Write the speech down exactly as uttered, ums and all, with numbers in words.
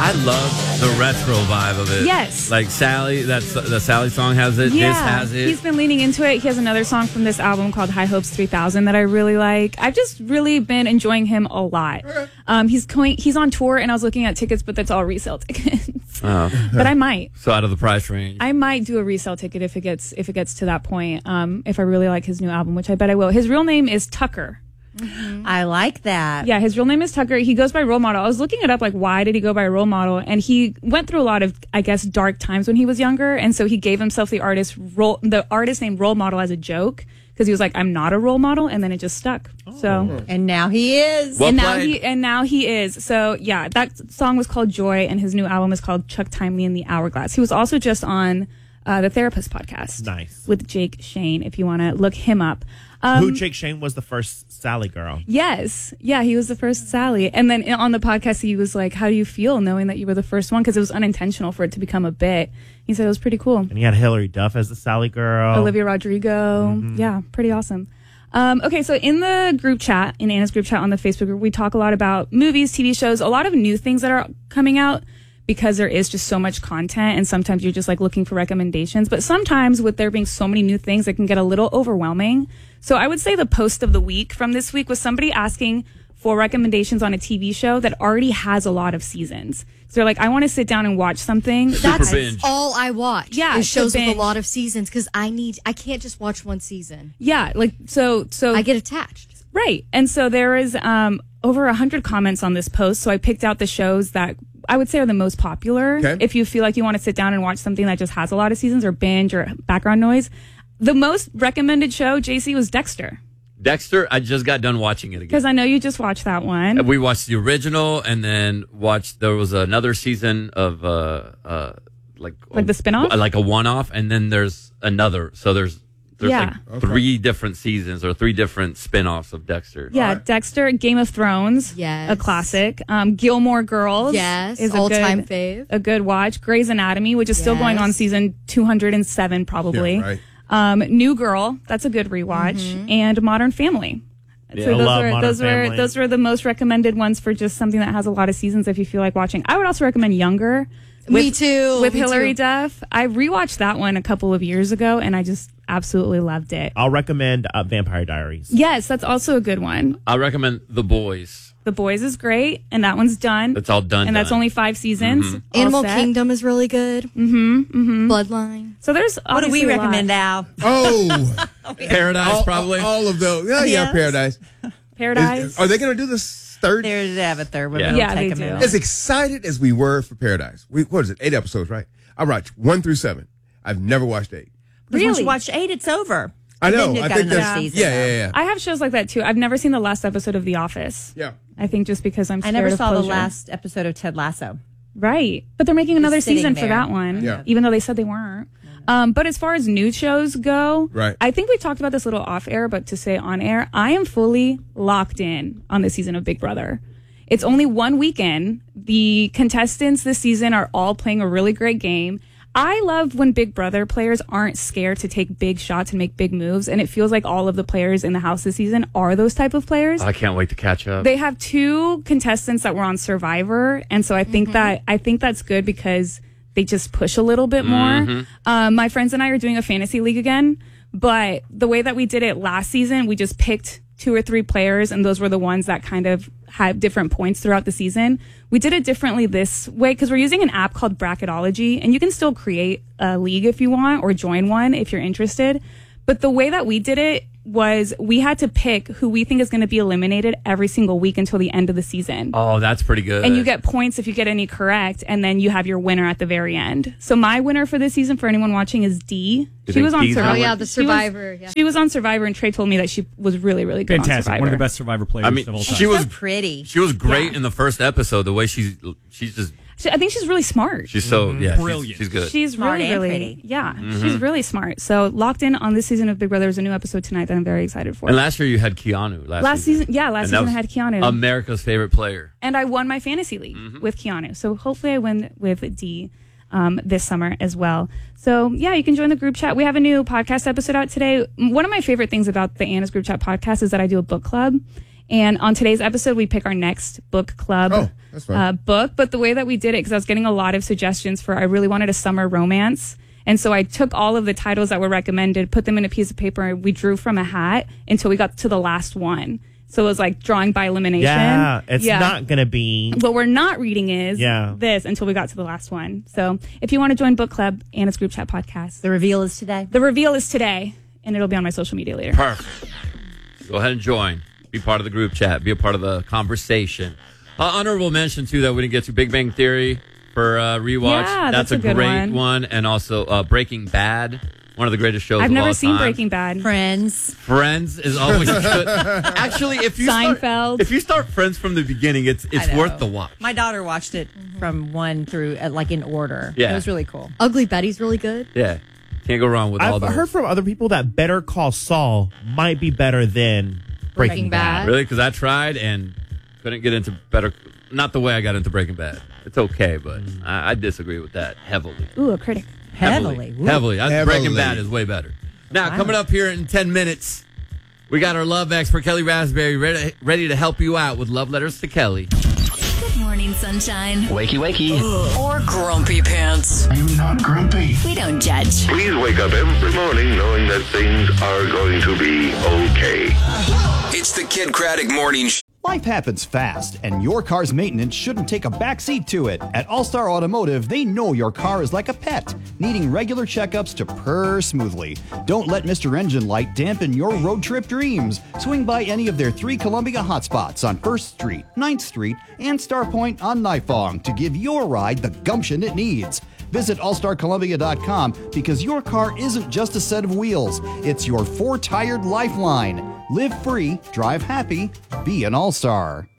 I love the retro vibe of it. Yes. Like Sally, that's the Sally song has it. Yeah, this has it. He's been leaning into it. He has another song from this album called High Hopes three thousand that I really like. I've just really been enjoying him a lot. Um, he's going, he's on tour, and I was looking at tickets, but that's all resale tickets. Oh. But I might. So out of the price range. I might do a resale ticket if it gets if it gets to that point. Um, if I really like his new album, which I bet I will. His real name is Tucker. Mm-hmm. I like that. Yeah, his real name is Tucker. He goes by Role Model. I was looking it up, like, why did he go by Role Model? And he went through a lot of, I guess, dark times when he was younger, and so he gave himself the artist role, the artist name Role Model as a joke, because he was like, I'm not a role model, and then it just stuck. Oh. So, and now he is. Well and now played. he and now he is. So yeah, that song was called Joy, and his new album is called Chuck Timely and the Hourglass. He was also just on uh, the Therapist podcast, nice, with Jake Shane. If you want to look him up. Um, Who Jake Shane was the first Sally girl. Yes. Yeah, he was the first Sally. And then on the podcast, he was like, how do you feel knowing that you were the first one? Because it was unintentional for it to become a bit. He said it was pretty cool. And he had Hillary Duff as the Sally girl. Olivia Rodrigo. Mm-hmm. Yeah, pretty awesome. Um, okay, so in the group chat, in Anna's group chat on the Facebook group, we talk a lot about movies, T V shows, a lot of new things that are coming out, because there is just so much content, and sometimes you're just like looking for recommendations. But sometimes with there being so many new things, it can get a little overwhelming. So I would say the post of the week from this week was somebody asking for recommendations on a T V show that already has a lot of seasons. So they're like, I want to sit down and watch something. That's binge. all I watch. Yeah, is shows with a binge. lot of seasons, because I need. I can't just watch one season. Yeah, like so. So I get attached. Right. And so there is um, over one hundred comments on this post. So I picked out the shows that I would say are the most popular. Okay. If you feel like you want to sit down and watch something that just has a lot of seasons or binge or background noise. The most recommended show, J C, was Dexter. Dexter, I just got done watching it again. Because I know you just watched that one. We watched the original, and then watched, there was another season of, uh, uh, like, Like the spinoff? Like a one-off, and then there's another. So there's, there's Yeah. like Okay. three different seasons or three different spin-offs of Dexter. Yeah, Dexter, Game of Thrones, Yes. a classic. Um, Gilmore Girls, Yes, is a all-time good, fave. a good watch. Grey's Anatomy, which is still going on Yes. season two hundred seven probably. Yeah, right. Um, New Girl, that's a good rewatch, Mm-hmm. and Modern Family. Yeah. So I those love were Modern those were Family. those were the most recommended ones for just something that has a lot of seasons. If you feel like watching, I would also recommend Younger. With, Me too. With me Hilary too. Duff. I rewatched that one a couple of years ago, and I just absolutely loved it. I'll recommend uh, Vampire Diaries. Yes, that's also a good one. I recommend The Boys. The Boys is great, and that one's done. That's all done. and that's done. only five seasons. all Animal set. Kingdom is really good. Mm-hmm. mm-hmm. Bloodline. So there's What do we obviously a lot. recommend, Al? Oh, Paradise, all, probably. all of those. Yeah, yeah, Yes. Paradise. Paradise. Is- are they going to do this third? They're they have a third one. Yeah. It'll Yeah, take they a do. minute. As excited as we were for Paradise. We, what is it? Eight episodes, right? I watched one through seven. I've never watched eight. Because once Really? you watch eight, it's over. I know. Then they've I got think another that's season, yeah, though. yeah, yeah. I have shows like that too. I've never seen the last episode of The Office. Yeah. I think just because I'm I scared never of saw the closure. last episode of Ted Lasso. Right. But they're making another sitting season for there. that one, Yeah. even though they said they weren't. Um, but as far as new shows go, Right. I think we talked about this a little off air, but to say on air, I am fully locked in on this season of Big Brother. It's only one weekend. The contestants this season are all playing a really great game. I love when Big Brother players aren't scared to take big shots and make big moves, and it feels like all of the players in the house this season are those type of players. I can't wait to catch up. They have two contestants that were on Survivor, and so I think that I think that's good because they just push a little bit more. Um, my friends and I are doing a fantasy league again, but the way that we did it last season, we just picked two or three players, and those were the ones that kind of had different points throughout the season. We did it differently this way because we're using an app called Bracketology, and you can still create a league if you want or join one if you're interested. But the way that we did it was we had to pick who we think is going to be eliminated every single week until the end of the season. Oh, that's pretty good. And you get points if you get any correct, and then you have your winner at the very end. So my winner for this season, for anyone watching, is Dee. You She think was on Dee's Survivor. Oh gonna yeah, win? the She was- Survivor. yeah. She was on Survivor, and Trey told me that she was really, really good on Fantastic. Survivor. One of the best Survivor players I mean, of all time. she was So pretty. She was great Yeah. in the first episode. The way she's she's just She, I think she's really smart. she's so yeah she's- Brilliant. She's, good. She's Smart really, and really, pretty. yeah, she's really smart. So locked in on this season of Big Brother. There's a new episode tonight that I'm very excited for. and last year you had Keanu. Last, Last season, yeah, last And that season I was had Keanu. America's favorite player. And I won my fantasy league with Keanu. So hopefully I win with Dee um, this summer as well. So yeah, you can join the group chat. We have a new podcast episode out today. One of my favorite things about the Anna's Group Chat podcast is that I do a book club. And on today's episode, we pick our next book club Oh, that's fine. uh, book. But the way that we did it, because I was getting a lot of suggestions for, I really wanted a summer romance. And so I took all of the titles that were recommended, put them in a piece of paper, and we drew from a hat until we got to the last one. So it was like drawing by elimination. Yeah, it's not going to be. What we're not reading is Yeah. this until we got to the last one. So if you want to join book club and its group chat podcast, The reveal is today. the reveal is today, and it'll be on my social media later. Perfect. Go ahead and join. Be part of the group chat. Be a part of the conversation. Uh, honorable mention, too, that we didn't get to Big Bang Theory for uh, rewatch. Yeah, that's a, a good great one. one. And also uh, Breaking Bad, one of the greatest shows I've of never all seen time. Breaking Bad. Friends. Friends is always good. Actually, if you Seinfeld. Start, if you start Friends from the beginning, it's it's I know. worth the watch. My daughter watched it from one through, uh, like in order. Yeah. It was really cool. Ugly Betty's really good. Yeah, can't go wrong with all I've those. heard from other people that Better Call Saul might be better than Breaking, Breaking Bad. Bad. Really, because I tried and couldn't get into better. Not the way I got into Breaking Bad. It's okay, but I, I disagree with that heavily. Ooh, a critic. Heavily. Ooh. Heavily. I, Heavily. Breaking Bad is way better. Now, coming up here in ten minutes, we got our love expert, Kelly Raspberry, ready, ready to help you out with love letters to Kelly. Good morning, sunshine. Wakey, wakey. Or grumpy pants. I'm not grumpy. We don't judge. Please wake up every morning knowing that things are going to be okay. It's the Kid Craddock Morning Show. Life happens fast, and your car's maintenance shouldn't take a backseat to it. At All-Star Automotive, they know your car is like a pet, needing regular checkups to purr smoothly. Don't let Mister Engine Light dampen your road trip dreams. Swing by any of their three Columbia hotspots on first Street, ninth Street, and Star Point on Nifong to give your ride the gumption it needs. Visit all star columbia dot com because your car isn't just a set of wheels. It's your four-tired lifeline. Live free, drive happy, be an all-star.